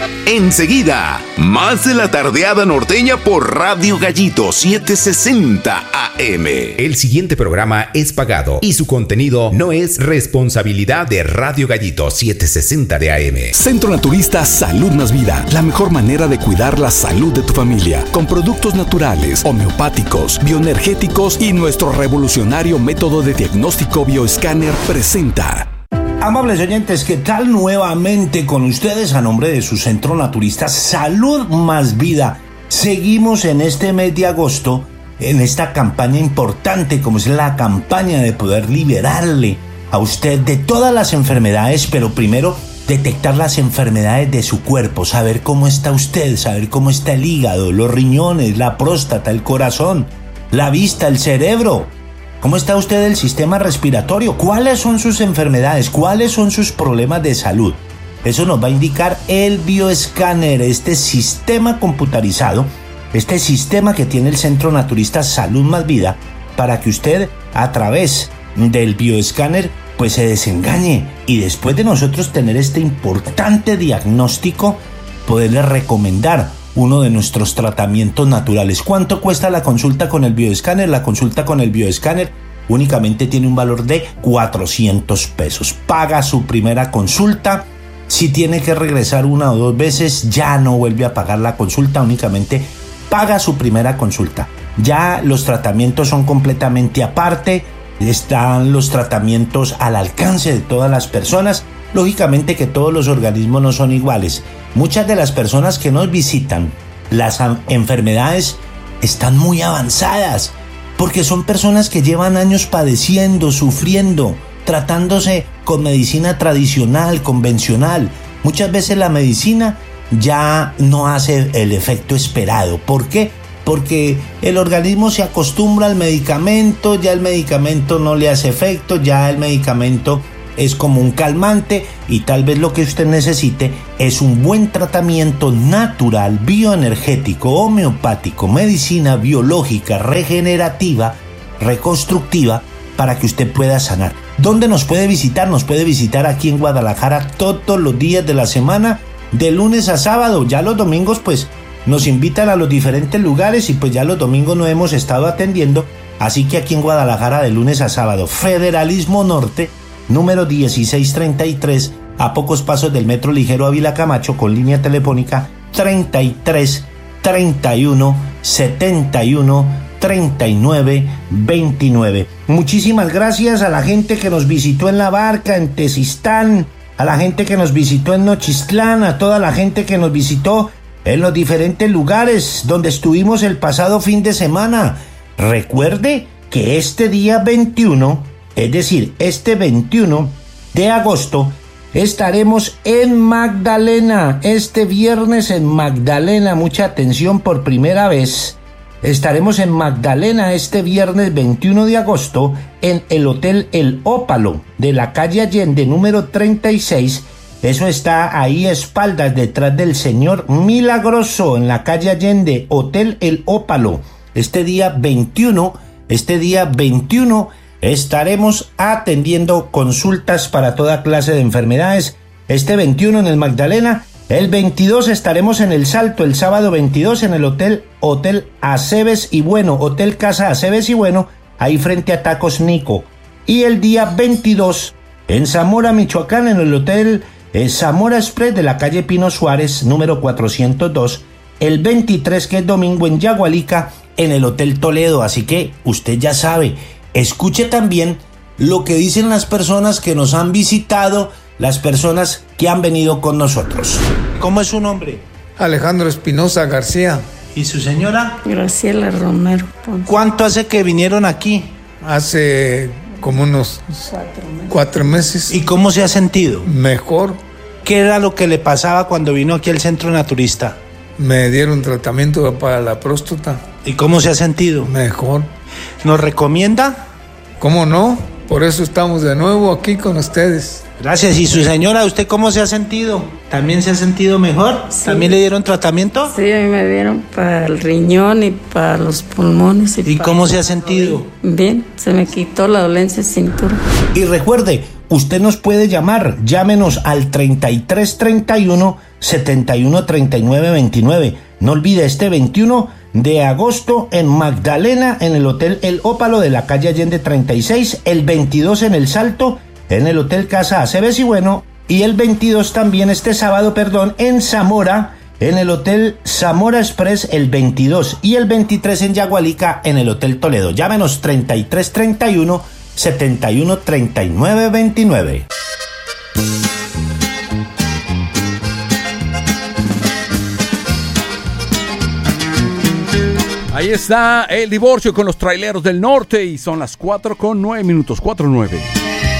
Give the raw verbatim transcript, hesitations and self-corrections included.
Enseguida, más de la tardeada norteña por Radio Gallito setecientos sesenta A M. El siguiente programa es pagado y su contenido no es responsabilidad de Radio Gallito setecientos sesenta de A M. Centro Naturista Salud Más Vida, la mejor manera de cuidar la salud de tu familia, con productos naturales, homeopáticos, bioenergéticos y nuestro revolucionario método de diagnóstico bioescáner presenta. Amables oyentes, ¿qué tal? Nuevamente con ustedes a nombre de su Centro Naturista Salud Más Vida. Seguimos en este mes de agosto en esta campaña importante como es la campaña de poder liberarle a usted de todas las enfermedades, pero primero detectar las enfermedades de su cuerpo, saber cómo está usted, saber cómo está el hígado, los riñones, la próstata, el corazón, la vista, el cerebro. ¿Cómo está usted el sistema respiratorio? ¿Cuáles son sus enfermedades? ¿Cuáles son sus problemas de salud? Eso nos va a indicar el bioescáner, este sistema computarizado, este sistema que tiene el Centro Naturista Salud Más Vida, para que usted a través del bioescáner pues se desengañe y después de nosotros tener este importante diagnóstico, poderle recomendar uno de nuestros tratamientos naturales. ¿Cuánto cuesta la consulta con el bioescáner? La consulta con el bioescáner únicamente tiene un valor de cuatrocientos pesos. Paga su primera consulta. Si tiene que regresar una o dos veces, ya no vuelve a pagar la consulta, únicamente paga su primera consulta. Ya los tratamientos son completamente aparte, están los tratamientos al alcance de todas las personas. Lógicamente que todos los organismos no son iguales. Muchas de las personas que nos visitan, las enfermedades están muy avanzadas, porque son personas que llevan años padeciendo, sufriendo, tratándose con medicina tradicional, convencional. Muchas veces la medicina ya no hace el efecto esperado. ¿Por qué? Porque el organismo se acostumbra al medicamento, ya el medicamento no le hace efecto, ya el medicamento es como un calmante y tal vez lo que usted necesite es un buen tratamiento natural, bioenergético, homeopático, medicina biológica, regenerativa, reconstructiva, para que usted pueda sanar. ¿Dónde nos puede visitar? Nos puede visitar aquí en Guadalajara todos los días de la semana, de lunes a sábado. Ya los domingos pues nos invitan a los diferentes lugares y pues ya los domingos no hemos estado atendiendo, así que aquí en Guadalajara de lunes a sábado. Federalismo Norte, número dieciséis treinta y tres, a pocos pasos del Metro Ligero Ávila Camacho, con línea telefónica treinta y tres, treinta y uno, setenta y uno, treinta y nueve, veintinueve. Muchísimas gracias a la gente que nos visitó en La Barca, en Tezistán, a la gente que nos visitó en Nochistlán, a toda la gente que nos visitó en los diferentes lugares donde estuvimos el pasado fin de semana. Recuerde que este día veintiuno, es decir, este veintiuno de agosto, estaremos en Magdalena, este viernes en Magdalena. Mucha atención, por primera vez estaremos en Magdalena este viernes veintiuno de agosto en el Hotel El Ópalo de la calle Allende número treinta y seis. Eso está ahí a espaldas, detrás del Señor Milagroso, en la calle Allende, Hotel El Ópalo. Este día veintiuno, este día veintiuno estaremos atendiendo consultas para toda clase de enfermedades. Este veintiuno en el Magdalena. El veintidós estaremos en El Salto, el sábado veintidós en el Hotel Hotel Aceves y Bueno, Hotel Casa Aceves y Bueno, ahí frente a Tacos Nico. Y el día veintidós en Zamora, Michoacán, en el Hotel eh, Zamora Express de la calle Pino Suárez, número cuatrocientos dos. El veintitrés, que es domingo, en Yagualica, en el Hotel Toledo. Así que usted ya sabe, escuche también lo que dicen las personas que nos han visitado, las personas que han venido con nosotros. ¿Cómo es su nombre? Alejandro Espinosa García. ¿Y su señora? Graciela Romero Ponce. ¿Cuánto hace que vinieron aquí? Hace como unos cuatro meses. cuatro meses. ¿Y cómo se ha sentido? Mejor. ¿Qué era lo que le pasaba cuando vino aquí al Centro Naturista? Me dieron tratamiento para la próstata. ¿Y cómo se ha sentido? Mejor. ¿Nos recomienda? ¿Cómo no? Por eso estamos de nuevo aquí con ustedes. Gracias. ¿Y su señora, usted cómo se ha sentido? ¿También se ha sentido mejor? Sí. ¿También le dieron tratamiento? Sí, a mí me dieron para el riñón y para los pulmones. ¿Y, ¿Y cómo se ha sentido? Bien, se me quitó la dolencia de cintura. Y recuerde, usted nos puede llamar, llámenos al treinta y tres, treinta y uno, setenta y uno treinta y nueve veintinueve. No olvide este veintiuno de agosto en Magdalena, en el Hotel El Ópalo de la calle Allende treinta y seis, el veintidós en El Salto, en el Hotel Casa Aceves y bueno, y el veintidós también este sábado, perdón, en Zamora, en el Hotel Zamora Express el veintidós y el veintitrés en Yagualica en el Hotel Toledo. Llámenos treinta y tres treinta y uno setenta y uno treinta y nueve veintinueve. Ahí está el divorcio con los traileros del norte y son las cuatro con nueve minutos, cuatro nueve.